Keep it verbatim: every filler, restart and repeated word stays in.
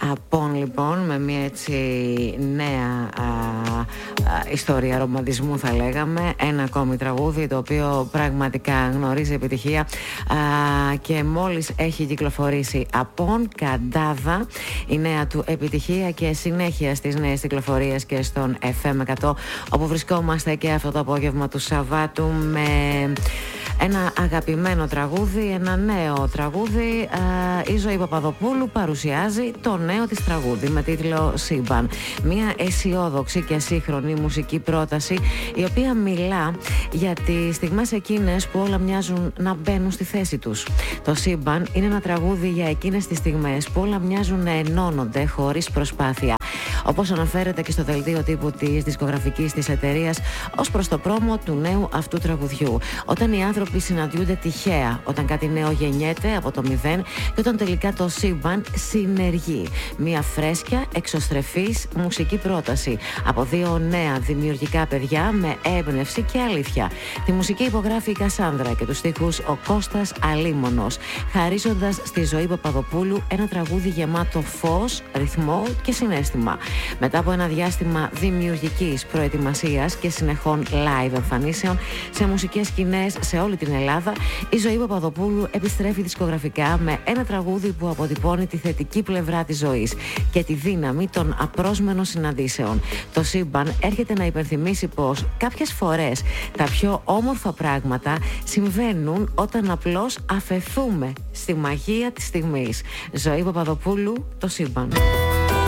Απόν λοιπόν, με μια έτσι νέα α, α, ιστορία ρομαντισμού θα λέγαμε. Ένα ακόμη τραγούδι το οποίο πραγματικά γνωρίζει επιτυχία α, και μόλις έχει κυκλοφορήσει. Απόν, Καντάδα, η νέα του επιτυχία και συνέχεια στις νέες κυκλοφορίες και στον εφ εμ εκατό, όπου βρισκόμαστε και αυτό το απόγευμα του Σαββάτου με ένα αγαπημένο τραγούδι, ένα νέο τραγούδι. Α, η Ζωή Παπαδοπούλου παρουσιάζει το νέο της τραγούδι με τίτλο Σύμπαν. Μια αισιόδοξη και σύγχρονη μουσική πρόταση, η οποία μιλά για τις στιγμές εκείνες που όλα μοιάζουν να μπαίνουν στη θέση τους. Το Σύμπαν είναι ένα τραγούδι για εκείνες τις στιγμές που όλα μοιάζουν να ενώνονται χωρίς προσπάθεια. Όπως αναφέρεται και στο δελτίο τύπου της δισκογραφικής της εταιρείας ως προς το πρόμο του νέου αυτού τραγουδιού. Όταν οι άνθρωποι συναντιούνται τυχαία, όταν κάτι νέο γεννιέται από το μηδέν και όταν τελικά το σύμπαν συνεργεί. Μια φρέσκια, εξωστρεφής μουσική πρόταση από δύο νέα δημιουργικά παιδιά με έμπνευση και αλήθεια. Τη μουσική υπογράφει η Κασάνδρα και τους στίχους ο Κώστας Αλίμονος, χαρίζοντας στη Ζωή Παπαδοπούλου ένα τραγούδι γεμάτο φως, ρυθμό και συναίσθημα. Μετά από ένα διάστημα δημιουργικής προετοιμασίας και συνεχών live εμφανίσεων σε μουσικές σκηνές σε όλη την Ελλάδα, η Ζωή Παπαδοπούλου επιστρέφει δισκογραφικά με ένα τραγούδι που αποτυπώνει τη θετική πλευρά της ζωής και τη δύναμη των απρόσμενων συναντήσεων. Το σύμπαν έρχεται να υπενθυμίσει πως κάποιες φορές τα πιο όμορφα πράγματα συμβαίνουν όταν απλώς αφεθούμε στη μαγεία της στιγμής. Ζωή Παπαδοπούλου, το σύμπαν.